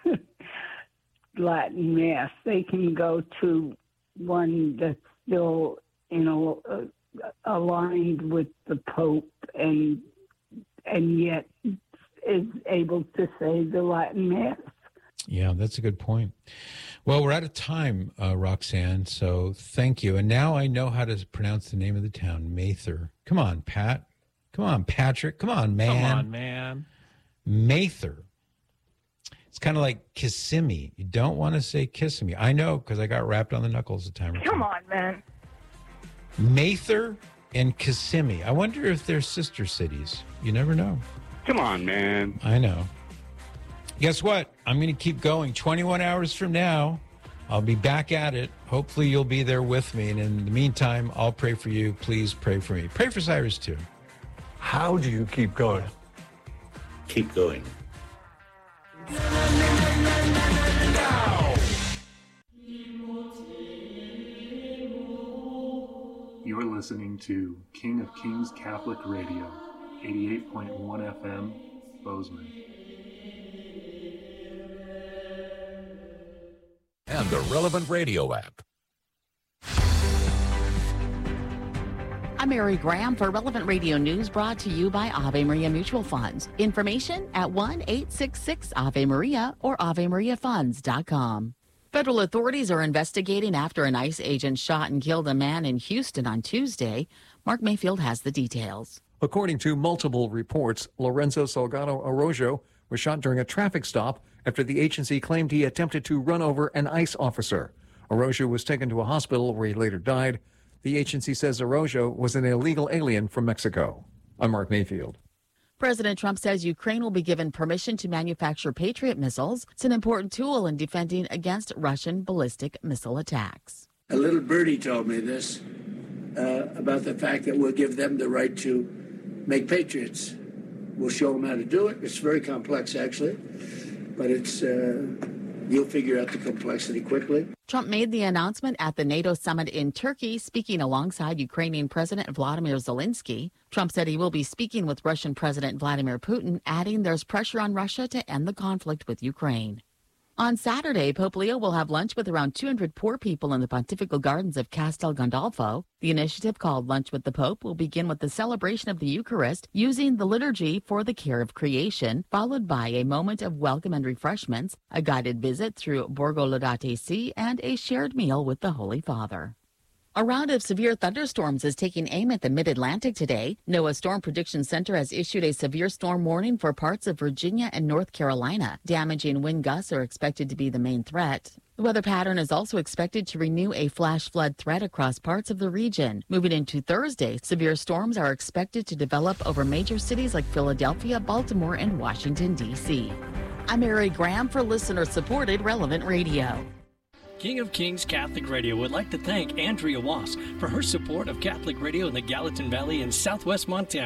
Latin Mass. They can go to one that's still, you know, uh, aligned with the Pope and and yet is able to say the Latin Mass. Yeah, that's a good point. Well, we're out of time, uh, Roxanne, so thank you. And now I know how to pronounce the name of the town, Mather. Come on, Pat. Come on, Patrick. Come on, man. Come on, man. Mather. It's kind of like Kissimmee. You don't want to say Kissimmee. I know, because I got wrapped on the knuckles a time or two. Come on, man. Mather and Kissimmee. I wonder if they're sister cities. You never know. Come on, man. I know. Guess what? I'm going to keep going. twenty-one hours from now, I'll be back at it. Hopefully you'll be there with me. And in the meantime, I'll pray for you. Please pray for me. Pray for Cyrus, too. How do you keep going? Keep going. You're listening to King of Kings Catholic Radio, eighty-eight point one F M, Bozeman. And the Relevant Radio app. I'm Mary Graham for Relevant Radio News, brought to you by Ave Maria Mutual Funds. Information at one eight six six Ave Maria or ave maria funds dot com. Federal authorities are investigating after an ICE agent shot and killed a man in Houston on Tuesday. Mark Mayfield has the details. According to multiple reports, Lorenzo Salgado Arroyo was shot during a traffic stop after the agency claimed he attempted to run over an ICE officer. Arroyo was taken to a hospital where he later died. The agency says Arroyo was an illegal alien from Mexico. I'm Mark Mayfield. President Trump says Ukraine will be given permission to manufacture Patriot missiles. It's an important tool in defending against Russian ballistic missile attacks. A little birdie told me this uh, about the fact that we'll give them the right to make Patriots. We'll show them how to do it. It's very complex, actually, but it's uh, you'll figure out the complexity quickly. Trump made the announcement at the NATO summit in Turkey, speaking alongside Ukrainian President Vladimir Zelensky. Trump said he will be speaking with Russian President Vladimir Putin, adding there's pressure on Russia to end the conflict with Ukraine. On Saturday, Pope Leo will have lunch with around two hundred poor people in the Pontifical Gardens of Castel Gandolfo. The initiative, called Lunch with the Pope, will begin with the celebration of the Eucharist using the liturgy for the care of creation, followed by a moment of welcome and refreshments, a guided visit through Borgo Laudate Si, and a shared meal with the Holy Father. A round of severe thunderstorms is taking aim at the mid-Atlantic today. NOAA Storm Prediction Center has issued a severe storm warning for parts of Virginia and North Carolina. Damaging wind gusts are expected to be the main threat. The weather pattern is also expected to renew a flash flood threat across parts of the region. Moving into Thursday, severe storms are expected to develop over major cities like Philadelphia, Baltimore, and Washington, D C I'm Mary Graham for listener-supported Relevant Radio. King of Kings Catholic Radio would like to thank Andrea Wass for her support of Catholic Radio in the Gallatin Valley in southwest Montana.